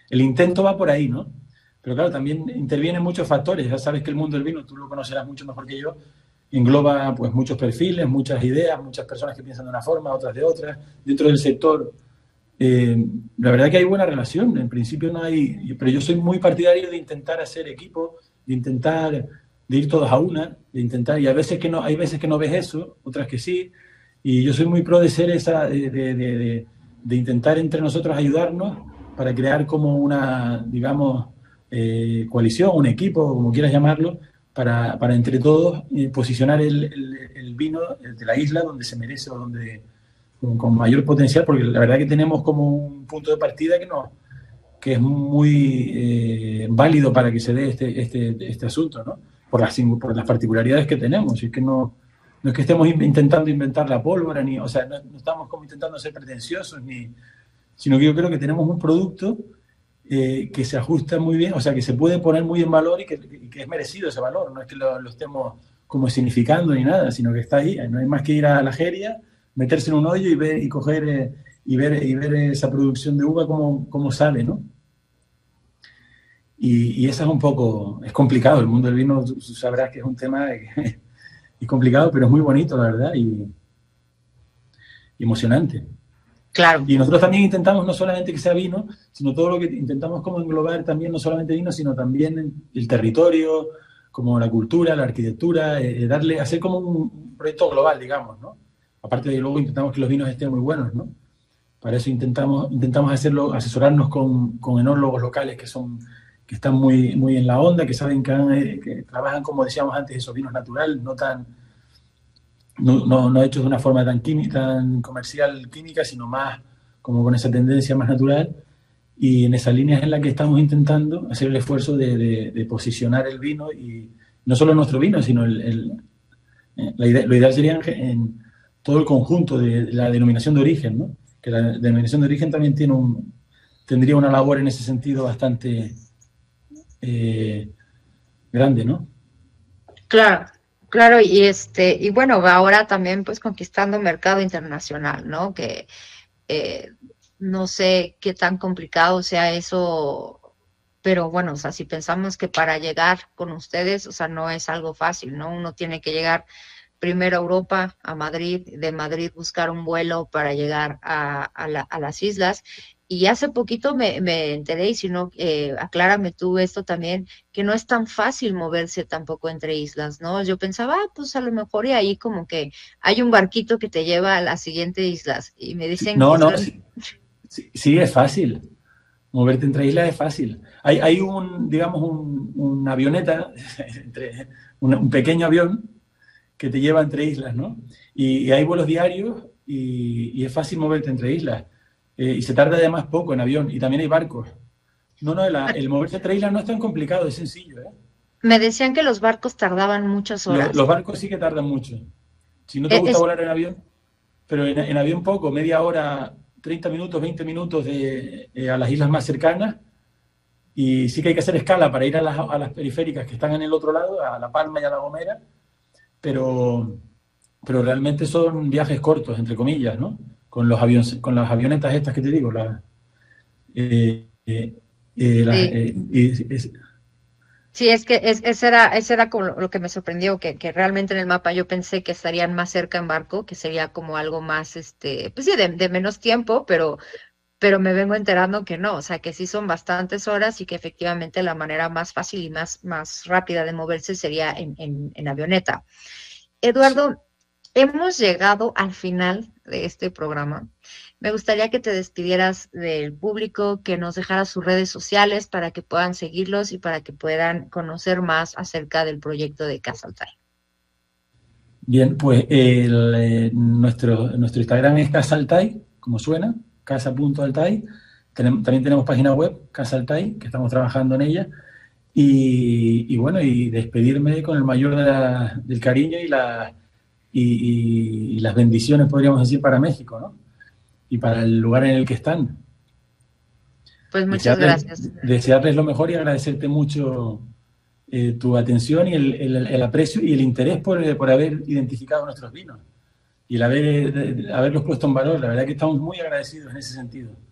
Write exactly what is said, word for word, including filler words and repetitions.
el intento va por ahí, ¿no? Pero claro, también intervienen muchos factores. Ya sabes que el mundo del vino, tú lo conocerás mucho mejor que yo, engloba pues muchos perfiles, muchas ideas, muchas personas que piensan de una forma, otras de otra. Dentro del sector, eh, la verdad que hay buena relación. En principio no hay, pero yo soy muy partidario de intentar hacer equipo, de intentar de ir todos a una, de intentar, y a veces que no, hay veces que no ves eso, otras que sí, y yo soy muy pro de ser esa, de, de, de, de, de intentar entre nosotros ayudarnos para crear como una, digamos, eh, coalición, un equipo, como quieras llamarlo, para, para entre todos eh, posicionar el, el, el vino de la isla donde se merece o donde con, con mayor potencial, porque la verdad que tenemos como un punto de partida que no que es muy eh, válido para que se dé este, este, este asunto, ¿no? Por las, por las particularidades que tenemos. Y es que no, no es que estemos intentando inventar la pólvora, ni, o sea, no, no estamos como intentando ser pretenciosos, ni, sino que yo creo que tenemos un producto eh, que se ajusta muy bien, o sea, que se puede poner muy en valor y que, y que es merecido ese valor. No es que lo, lo estemos como significando ni nada, sino que está ahí. No hay más que ir a la feria, meterse en un hoyo y ver y coger eh, y ver y ver esa producción de uva como, como sale, ¿no? Y, y eso es un poco, es complicado. El mundo del vino, tú sabrás que es un tema que es complicado, pero es muy bonito, la verdad, y, y emocionante. Claro. Y nosotros también intentamos no solamente que sea vino, sino todo lo que intentamos como englobar también, no solamente vino, sino también el territorio, como la cultura, la arquitectura, eh, darle, hacer como un proyecto global, digamos, ¿no? Aparte de que luego intentamos que los vinos estén muy buenos, ¿no? Para eso intentamos, intentamos hacerlo, asesorarnos con, con enólogos locales que son que están muy, muy en la onda, que saben que, han, que trabajan, como decíamos antes, esos vinos naturales, no tan no, no, no hechos de una forma tan química, tan comercial química, sino más como con esa tendencia más natural. Y en esas líneas en las que estamos intentando hacer el esfuerzo de, de, de posicionar el vino, y no solo nuestro vino, sino el, el, la idea, lo ideal sería en, en todo el conjunto de la denominación de origen, ¿no? Que la denominación de origen también tiene un, tendría una labor en ese sentido bastante eh, grande, ¿no? Claro, claro, y este, y bueno, ahora también pues conquistando mercado internacional, ¿no? Que eh, no sé qué tan complicado sea eso, pero bueno, o sea, si pensamos que para llegar con ustedes, o sea, no es algo fácil, ¿no? Uno tiene que llegar primero a Europa, a Madrid, de Madrid buscar un vuelo para llegar a, a, la, a las islas. Y hace poquito me, me enteré, y si no, eh, aclárame tú esto también, que no es tan fácil moverse tampoco entre islas, ¿no? Yo pensaba, ah, pues a lo mejor y ahí como que hay un barquito que te lleva a las siguientes islas. Y me dicen No, que no, son... sí, sí, sí es fácil. Moverte entre islas es fácil. Hay, hay un, digamos, un, una avioneta, entre, un, un pequeño avión que te lleva entre islas, ¿no? Y, y hay vuelos diarios y, y, es fácil moverte entre islas. Eh, y se tarda además poco en avión. Y también hay barcos. No, no, la, el moverse entre islas no es tan complicado, es sencillo, ¿eh? Me decían que los barcos tardaban muchas Lo, horas. los barcos sí que tardan mucho. Si no te E- gusta Es, volar en avión, pero en, en avión poco, media hora, treinta minutos, veinte minutos de, eh, a las islas más cercanas. Y sí que hay que hacer escala para ir a las, a las periféricas que están en el otro lado, a La Palma y a La Gomera, pero, pero realmente son viajes cortos, entre comillas, ¿no? Con, los aviones, con las avionetas estas que te digo. La, eh, eh, eh, la, sí. eh, y, es, Sí, es que es, ese era, ese era como lo, lo que me sorprendió, que, que realmente en el mapa yo pensé que estarían más cerca en barco, que sería como algo más, este, pues sí, de, de menos tiempo, pero, pero me vengo enterando que no, o sea, que sí son bastantes horas y que efectivamente la manera más fácil y más, más rápida de moverse sería en, en, en avioneta. Eduardo, hemos llegado al final de este programa. Me gustaría que te despidieras del público, que nos dejaras sus redes sociales para que puedan seguirlos y para que puedan conocer más acerca del proyecto de Casa Altai. bien, pues el, eh, nuestro, nuestro Instagram es Casa Altai, como suena, casa.altai. Tenem, también tenemos página web, Casa Altai, que estamos trabajando en ella. Y, y bueno, y despedirme con el mayor de la, del cariño y, la, y, y, y las bendiciones, podríamos decir, para México, ¿no? Y para el lugar en el que están. Pues muchas Desearles, gracias. desearles lo mejor y agradecerte mucho eh, tu atención y el, el, el, aprecio y el interés por, por haber identificado nuestros vinos y el haber, de, de, haberlos puesto en valor. La verdad que estamos muy agradecidos en ese sentido.